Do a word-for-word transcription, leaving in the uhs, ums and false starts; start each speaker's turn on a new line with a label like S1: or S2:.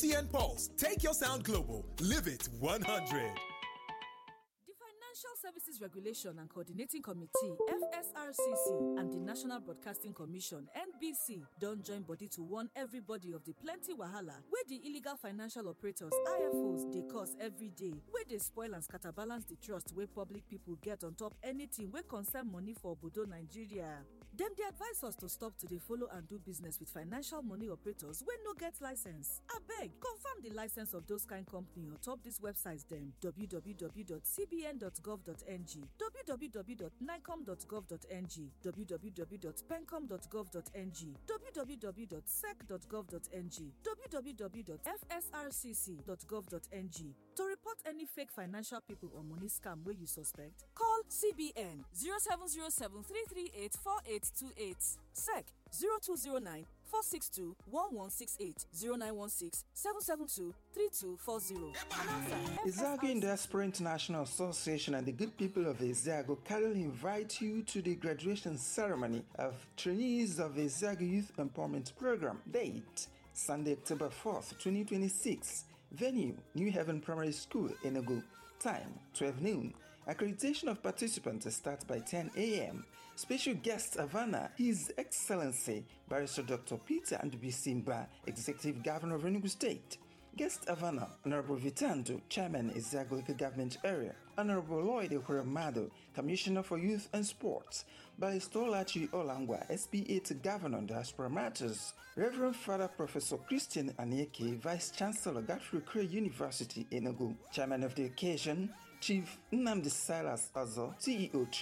S1: T N Pulse. Take your sound global. Live it one hundred.
S2: Financial Services Regulation and Coordinating Committee F S R C C and the National Broadcasting Commission N B C don't join body to warn everybody of the plenty wahala where the illegal financial operators I F Os they cause every day, where they spoil and scatterbalance the trust where public people get on top anything where concern money for Obodo Nigeria. Them they advise us to stop to dey follow and do business with financial money operators when no get license. Abeg, confirm the license of those kind company on top these websites them w w w dot c b n dot gov dot n g, w w w dot nicom dot gov dot n g, w w w dot pencom dot gov dot n g, w w w dot sec dot gov dot n g, w w w dot f s r c c dot gov dot n g. To report any fake financial people or money scam where you suspect, call C B N zero seven zero seven three three eight four eight two eight, S E C zero two zero nine four six two one one six eight, zero nine one six seven seven two three two four zero.
S3: Ezeagu Industrial International Association and the good people of Ezeagu kindly invite you to the graduation ceremony of trainees of Ezeagu Youth Empowerment Program. Date: Sunday, October fourth, twenty twenty-six. Venue: New Haven Primary School, Enugu. Time: twelve noon. Accreditation of participants starts by ten a m Special guest of honor: His Excellency Barrister Doctor Peter Andubisimba, Executive Governor of Enugu State. Guest of honor: Honorable Vitando, Chairman, Ezeagu Local Government Area. Honorable Lloyd Ekweremadu, Commissioner for Youth and Sports. Barrister Olachi Olangwa, S P eight Governor on Diaspora Matters. Reverend Father Professor Christian Anieke, Vice Chancellor, Godfrey Cray University, Enugu. Chairman of the occasion, Chief Nnamdi Silas Azo, C E O,